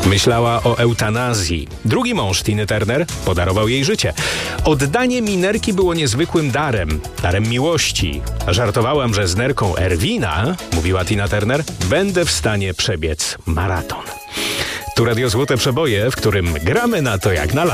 Myślała o eutanazji. Drugi mąż Tiny Turner podarował jej życie. Oddanie Minerki było niezwykłym darem miłości. Żartowałam, że z nerką Erwina, mówiła Tina Turner, będę w stanie przebiec maraton. Tu Radio Złote Przeboje, w którym gramy na to jak na